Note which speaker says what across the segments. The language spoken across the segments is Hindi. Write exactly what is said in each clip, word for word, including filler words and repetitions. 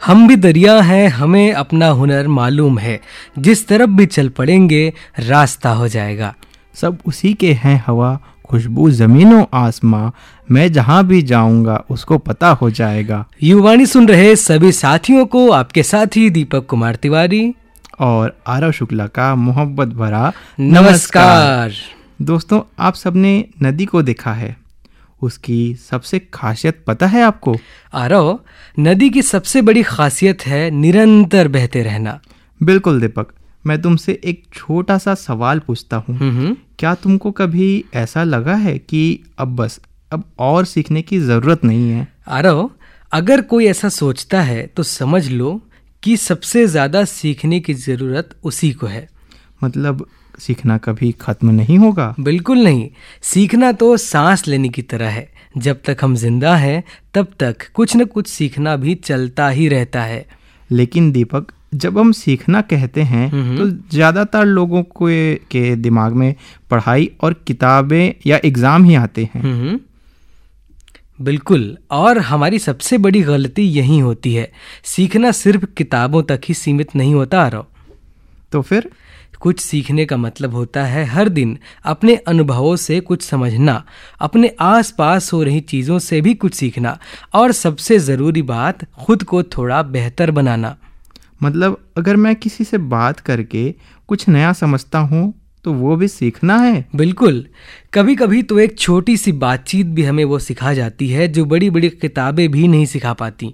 Speaker 1: हम भी दरिया हैं, हमें अपना हुनर मालूम है, जिस तरफ भी चल पड़ेंगे रास्ता हो जाएगा।
Speaker 2: सब उसी के हैं हवा, खुशबू ज़मीनों आसमां, मैं जहाँ भी जाऊंगा उसको पता हो जाएगा।
Speaker 1: युवाणी सुन रहे सभी साथियों को आपके साथी दीपक कुमार तिवारी
Speaker 2: और आरव शुक्ला का मोहब्बत भरा
Speaker 1: नमस्कार।
Speaker 2: दोस्तों, आप सबने नदी को देखा है, उसकी सबसे खासियत पता है आपको?
Speaker 1: आरव, नदी की सबसे बड़ी खासियत है निरंतर बहते रहना।
Speaker 2: बिल्कुल दीपक, मैं तुमसे एक छोटा सा सवाल पूछता हूँ। क्या तुमको कभी ऐसा लगा है कि अब बस अब और सीखने की ज़रूरत नहीं है?
Speaker 1: आरव, अगर कोई ऐसा सोचता है तो समझ लो कि सबसे ज़्यादा सीखने की ज़रूरत उसी को है।
Speaker 2: मतलब सीखना कभी खत्म नहीं होगा?
Speaker 1: बिल्कुल नहीं। सीखना तो सांस लेने की तरह है। जब तक हम जिंदा हैं तब तक कुछ न कुछ सीखना भी चलता ही रहता है।
Speaker 2: लेकिन दीपक, जब हम सीखना कहते हैं तो ज़्यादातर लोगों को के दिमाग में पढ़ाई और किताबें या एग्ज़ाम ही आते हैं।
Speaker 1: बिल्कुल, और हमारी सबसे बड़ी गलती यही होती है। सीखना सिर्फ किताबों तक ही सीमित नहीं होता आरव।
Speaker 2: तो फिर
Speaker 1: कुछ सीखने का मतलब होता है हर दिन अपने अनुभवों से कुछ समझना, अपने आसपास हो रही चीज़ों से भी कुछ सीखना, और सबसे ज़रूरी बात, खुद को थोड़ा बेहतर बनाना।
Speaker 2: मतलब अगर मैं किसी से बात करके कुछ नया समझता हूँ तो वो भी सीखना है?
Speaker 1: बिल्कुल। कभी कभी तो एक छोटी सी बातचीत भी हमें वो सिखा जाती है जो बड़ी बड़ी किताबें भी नहीं सिखा पाती।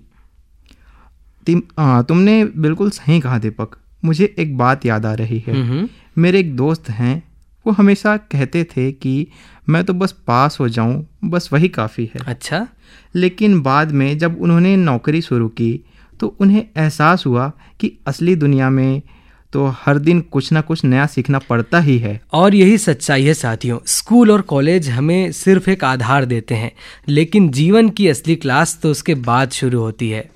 Speaker 2: आ, तुमने बिल्कुल सही कहा दीपक। मुझे एक बात याद आ रही है। मेरे एक दोस्त हैं, वो हमेशा कहते थे कि मैं तो बस पास हो जाऊं, बस वही काफ़ी है।
Speaker 1: अच्छा।
Speaker 2: लेकिन बाद में जब उन्होंने नौकरी शुरू की तो उन्हें एहसास हुआ कि असली दुनिया में तो हर दिन कुछ ना कुछ नया सीखना पड़ता ही है।
Speaker 1: और यही सच्चाई है साथियों। स्कूल और कॉलेज हमें सिर्फ एक आधार देते हैं, लेकिन जीवन की असली क्लास तो उसके बाद शुरू होती है।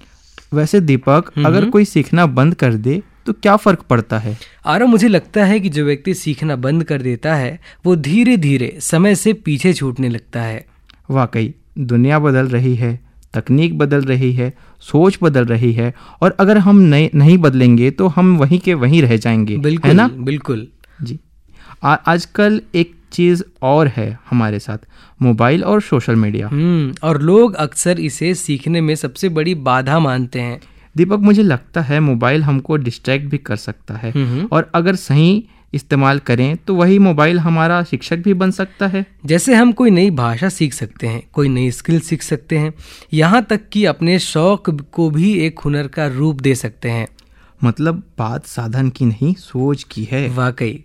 Speaker 2: वैसे दीपक, अगर कोई सीखना बंद कर दे तो क्या फर्क पड़ता है?
Speaker 1: आरो, मुझे लगता है कि जो व्यक्ति सीखना बंद कर देता है वो धीरे धीरे समय से पीछे छूटने लगता है।
Speaker 2: वाकई दुनिया बदल रही है, तकनीक बदल रही है, सोच बदल रही है, और अगर हम नहीं नहीं बदलेंगे तो हम वहीं के वहीं रह जाएंगे।
Speaker 1: बिल्कुल,
Speaker 2: है ना?
Speaker 1: बिल्कुल
Speaker 2: जी। आ, आजकल एक चीज़ और है हमारे साथ, मोबाइल और सोशल मीडिया।
Speaker 1: हम्म और लोग अक्सर इसे सीखने में सबसे बड़ी बाधा मानते हैं।
Speaker 2: दीपक, मुझे लगता है मोबाइल हमको डिस्ट्रैक्ट भी कर सकता है, और अगर सही इस्तेमाल करें तो वही मोबाइल हमारा शिक्षक भी बन सकता है।
Speaker 1: जैसे हम कोई नई भाषा सीख सकते हैं, कोई नई स्किल सीख सकते हैं, यहाँ तक कि अपने शौक को भी एक हुनर का रूप दे सकते हैं।
Speaker 2: मतलब बात साधन की नहीं, सोच की है।
Speaker 1: वाकई।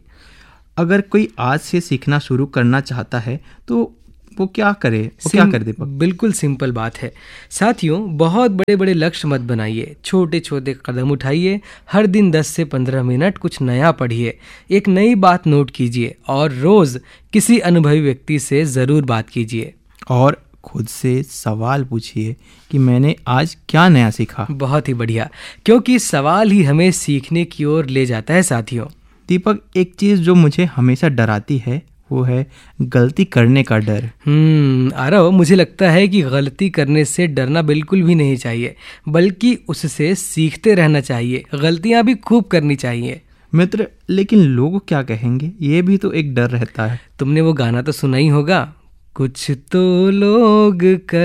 Speaker 2: अगर कोई आज से सीखना शुरू करना चाहता है तो वो क्या करे? वो क्या कर दे?
Speaker 1: बिल्कुल सिंपल बात है साथियों। बहुत बड़े बड़े लक्ष्य मत बनाइए, छोटे छोटे कदम उठाइए। हर दिन दस से पंद्रह मिनट कुछ नया पढ़िए, एक नई बात नोट कीजिए, और रोज किसी अनुभवी व्यक्ति से जरूर बात कीजिए।
Speaker 2: और खुद से सवाल पूछिए कि मैंने आज क्या नया सीखा।
Speaker 1: बहुत ही बढ़िया, क्योंकि सवाल ही हमें सीखने की ओर ले जाता है साथियों।
Speaker 2: दीपक, एक चीज़ जो मुझे हमेशा डराती है वो है गलती करने का डर।
Speaker 1: हम्म आरव, मुझे लगता है कि गलती करने से डरना बिल्कुल भी नहीं चाहिए, बल्कि उससे सीखते रहना चाहिए। गलतियां भी खूब करनी चाहिए।
Speaker 2: मित्र, लेकिन लोग क्या कहेंगे, ये भी तो एक डर रहता है।
Speaker 1: तुमने वो गाना तो सुना ही होगा, कुछ तो लोग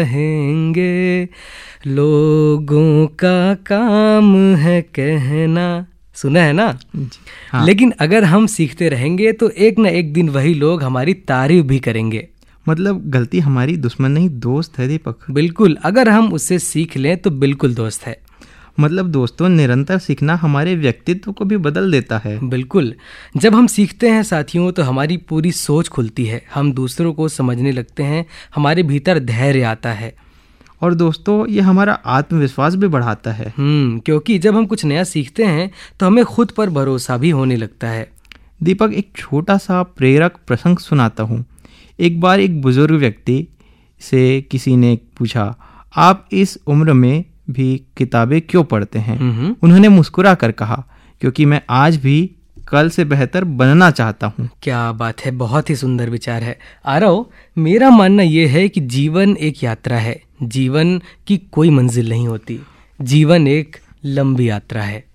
Speaker 1: कहेंगे, लोगों का काम है कहना। सुना है ना?
Speaker 2: हाँ।
Speaker 1: लेकिन अगर हम सीखते रहेंगे तो एक न एक दिन वही लोग हमारी तारीफ भी करेंगे।
Speaker 2: मतलब गलती हमारी दुश्मन नहीं, दोस्त है दीपक।
Speaker 1: बिल्कुल, अगर हम उससे सीख लें तो बिल्कुल दोस्त है।
Speaker 2: मतलब दोस्तों, निरंतर सीखना हमारे व्यक्तित्व को भी बदल देता है।
Speaker 1: बिल्कुल। जब हम सीखते हैं साथियों तो हमारी पूरी सोच खुलती है, हम दूसरों को समझने लगते हैं, हमारे भीतर धैर्य आता है।
Speaker 2: और दोस्तों, ये हमारा आत्मविश्वास भी बढ़ाता है।
Speaker 1: हम्म क्योंकि जब हम कुछ नया सीखते हैं तो हमें खुद पर भरोसा भी होने लगता है।
Speaker 2: दीपक, एक छोटा सा प्रेरक प्रसंग सुनाता हूँ। एक बार एक बुजुर्ग व्यक्ति से किसी ने पूछा, आप इस उम्र में भी किताबें क्यों पढ़ते हैं? उन्होंने मुस्कुरा कर कहा, क्योंकि मैं आज भी कल से बेहतर बनना चाहता हूँ।
Speaker 1: क्या बात है, बहुत ही सुंदर विचार है आरव। मेरा मानना यह है कि जीवन एक यात्रा है, जीवन की कोई मंजिल नहीं होती। जीवन एक लंबी यात्रा है।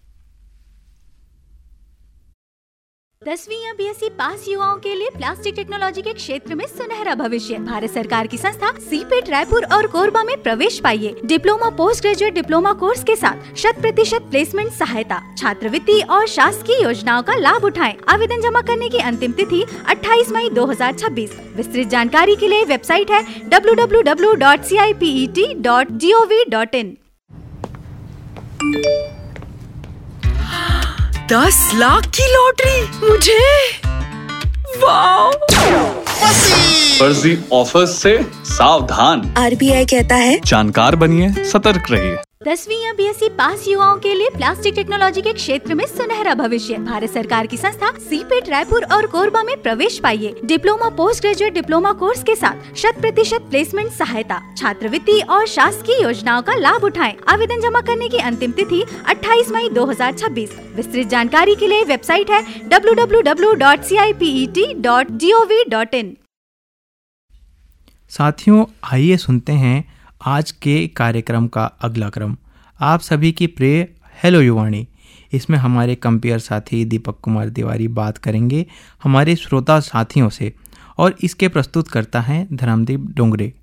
Speaker 3: दसवीं या बीएससी पास युवाओं के लिए प्लास्टिक टेक्नोलॉजी के क्षेत्र में सुनहरा भविष्य। भारत सरकार की संस्था सीपेट रायपुर और कोरबा में प्रवेश पाइए। Diploma, post graduate diploma course के साथ शत प्रतिशत प्लेसमेंट सहायता, छात्रवृत्ति और शासकीय योजनाओं का लाभ उठाएं। आवेदन जमा करने की अंतिम तिथि अट्ठाईस मई दो हजार छब्बीस। विस्तृत जानकारी के लिए वेबसाइट है W W W dot C I P E T dot G O V dot in.
Speaker 4: दस लाख की लॉटरी मुझे, वाह!
Speaker 5: फर्जी ऑफर्स से सावधान।
Speaker 4: आर बी आई कहता है
Speaker 5: जानकार बनिए, सतर्क रहिए।
Speaker 3: दसवीं या बीएससी पास युवाओं के लिए प्लास्टिक टेक्नोलॉजी के क्षेत्र में सुनहरा भविष्य। भारत सरकार की संस्था सीपेट रायपुर और कोरबा में प्रवेश पाइए। Diploma, post graduate diploma course के साथ शत प्रतिशत प्लेसमेंट सहायता, छात्रवृत्ति और शासकीय योजनाओं का लाभ उठाएं। आवेदन जमा करने की अंतिम तिथि अट्ठाईस मई दो हजार छब्बीस। विस्तृत जानकारी के लिए वेबसाइट है W W W dot C I P E T dot G O V dot in.
Speaker 2: साथियों, आइए सुनते हैं आज के कार्यक्रम का अगला क्रम। आप सभी की प्रिय हेलो युवाणी। इसमें हमारे कंपेयर साथी दीपक कुमार तिवारी बात करेंगे हमारे श्रोता साथियों से, और इसके प्रस्तुत करता है धर्मदीप डोंगरे।